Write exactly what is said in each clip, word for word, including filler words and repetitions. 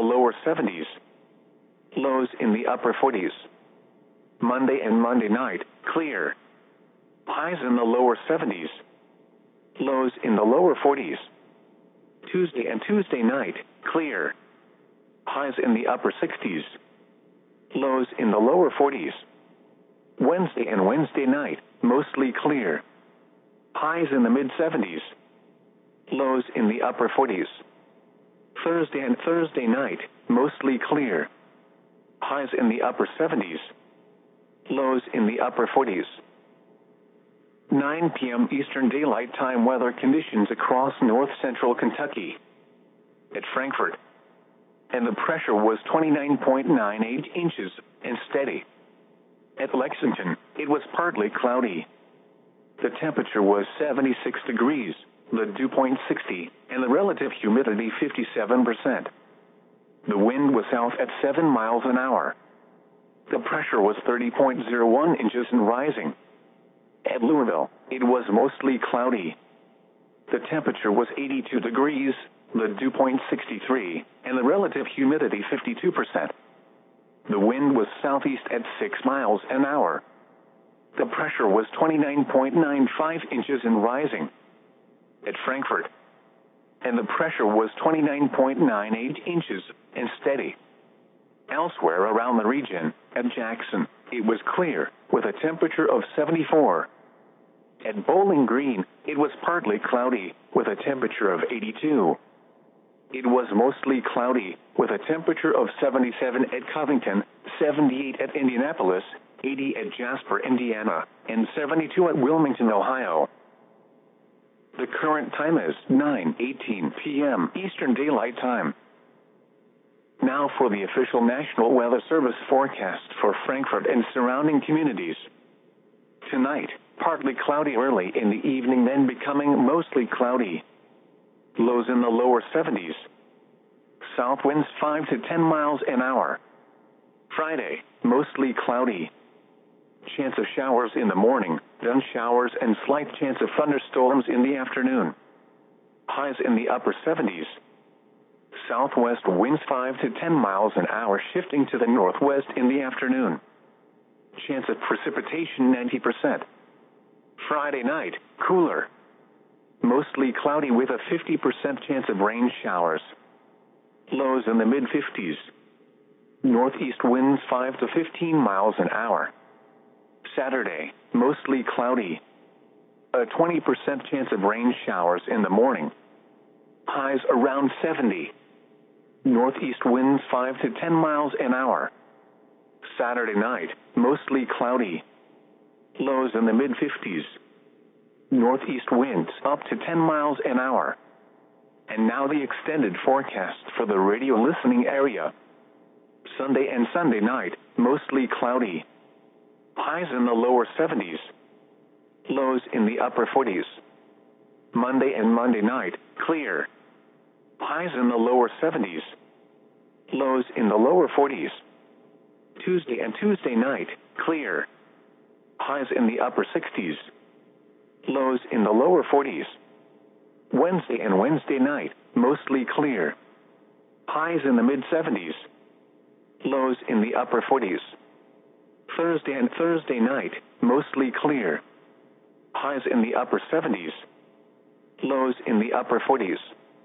lower seventies. Lows in the upper forties. Monday and Monday night, clear. Highs in the lower seventies. Lows in the lower forties. Tuesday and Tuesday night, clear. Highs in the upper sixties. Lows in the lower forties. Wednesday and Wednesday night, mostly clear. Highs in the mid-seventies. Lows in the upper forties. Thursday and Thursday night, mostly clear. Highs in the upper seventies. Lows in the upper forties. nine p m Eastern Daylight Time weather conditions across north central Kentucky. At Frankfort. And the pressure was twenty-nine point nine eight inches and steady. At Lexington, it was partly cloudy. The temperature was seventy-six degrees, the dew point sixty, and the relative humidity fifty-seven percent. The wind was south at seven miles an hour. The pressure was thirty point zero one inches and rising. At Louisville, it was mostly cloudy. The temperature was eighty-two degrees, the dew point sixty-three, and the relative humidity fifty-two percent. The wind was southeast at six miles an hour. The pressure was twenty-nine point nine five inches and rising. At Frankfort. And the pressure was twenty-nine point nine eight inches and steady. Elsewhere around the region, at Jackson, it was clear, with a temperature of seventy-four. At Bowling Green, it was partly cloudy, with a temperature of eighty-two. It was mostly cloudy, with a temperature of seventy-seven at Covington, seventy-eight at Indianapolis, eighty at Jasper, Indiana, and seventy-two at Wilmington, Ohio. The current time is nine eighteen p m Eastern Daylight Time. Now for the official National Weather Service forecast for Frankfort and surrounding communities. Tonight, partly cloudy early in the evening, then becoming mostly cloudy. Lows in the lower seventies. South winds five to ten miles an hour. Friday, mostly cloudy. Chance of showers in the morning, then showers and slight chance of thunderstorms in the afternoon. Highs in the upper seventies. Southwest winds five to ten miles an hour, shifting to the northwest in the afternoon. Chance of precipitation ninety percent. Friday night, cooler. Mostly cloudy with a fifty percent chance of rain showers. Lows in the mid-fifties. Northeast winds five to fifteen miles an hour. Saturday, mostly cloudy. A twenty percent chance of rain showers in the morning. Highs around seventy. Northeast winds five to ten miles an hour. Saturday night, mostly cloudy. Lows in the mid-fifties. Northeast winds up to ten miles an hour. And now the extended forecast for the radio listening area. Sunday and Sunday night, mostly cloudy. Highs in the lower seventies. Lows in the upper forties. Monday and Monday night, clear. Highs in the lower seventies. Lows in the lower forties. Tuesday and Tuesday night, clear. Highs in the upper sixties. Lows in the lower forties. Wednesday and Wednesday night, mostly clear. Highs in the mid-seventies. Lows in the upper forties. Thursday and Thursday night, mostly clear. Highs in the upper seventies. Lows in the upper forties.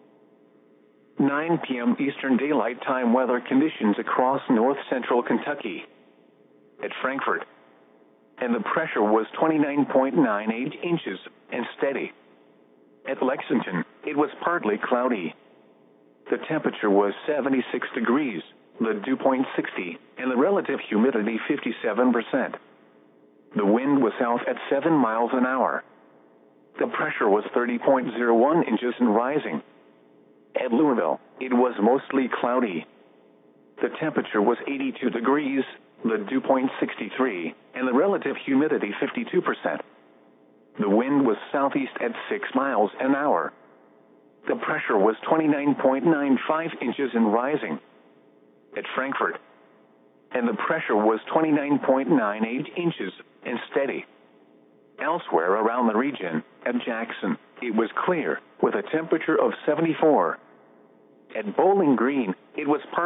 nine p m Eastern Daylight Time weather conditions across north central Kentucky. At Frankfort. And the pressure was twenty-nine point nine eight inches and steady. At Lexington, it was partly cloudy. The temperature was seventy-six degrees, the dew point sixty, and the relative humidity fifty-seven percent. The wind was south at seven miles an hour. The pressure was thirty point zero one inches and rising. At Louisville, it was mostly cloudy. The temperature was eighty-two degrees, the dew point sixty-three, and the relative humidity fifty-two percent. The wind was southeast at six miles an hour. The pressure was twenty-nine point nine five inches and rising. At Frankfort. And the pressure was twenty-nine point nine eight inches and steady. Elsewhere around the region, at Jackson, it was clear, with a temperature of seventy-four. At Bowling Green, it was partly